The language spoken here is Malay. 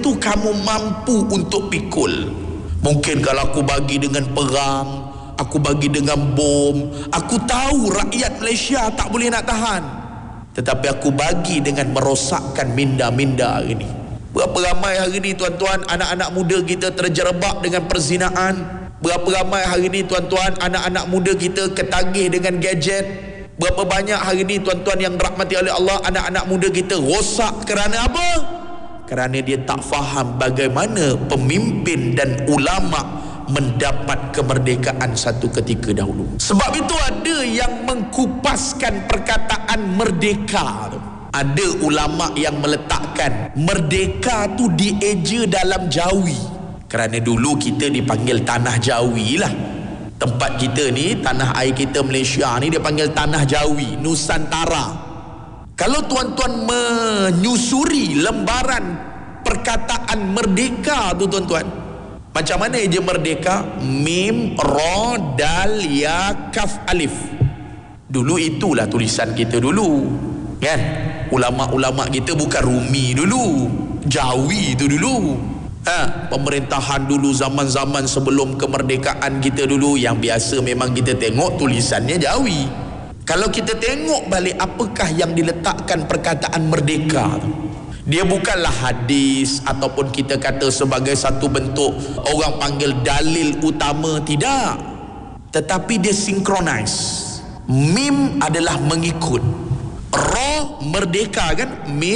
tu kamu mampu untuk pikul. Mungkin kalau aku bagi dengan perang, aku bagi dengan bom, aku tahu rakyat Malaysia tak boleh nak tahan, tetapi aku bagi dengan merosakkan minda-minda hari ni. Berapa ramai hari ni tuan-tuan anak-anak muda kita terjerabak dengan perzinaan. Berapa ramai hari ni tuan-tuan anak-anak muda kita ketagih dengan gadget. Berapa banyak hari ni tuan-tuan yang dirahmati oleh Allah, anak-anak muda kita rosak kerana apa? Kerana dia tak faham bagaimana pemimpin dan ulama mendapat kemerdekaan satu ketika dahulu. Sebab itu ada yang mengkupaskan perkataan merdeka tu. Ada ulama yang meletakkan merdeka tu dieja dalam Jawi. Kerana dulu kita dipanggil tanah Jawi lah. Tempat kita ni, tanah air kita Malaysia ni dia panggil tanah Jawi, Nusantara. Kalau tuan-tuan menyusuri lembaran perkataan merdeka tu tuan-tuan, macam mana eja merdeka? Mim, Ra, Dal, Ya, Kaf, Alif. Dulu itulah tulisan kita dulu, kan? Ulama-ulama kita bukan Rumi dulu, Jawi tu dulu. Pemerintahan dulu zaman-zaman sebelum kemerdekaan kita dulu, yang biasa memang kita tengok tulisannya Jawi. Kalau kita tengok balik apakah yang diletakkan perkataan merdeka tu, dia bukanlah hadis ataupun kita kata sebagai satu bentuk orang panggil dalil utama, tidak. Tetapi dia synchronize. Mim adalah mengikut, Ra merdeka kan, Mim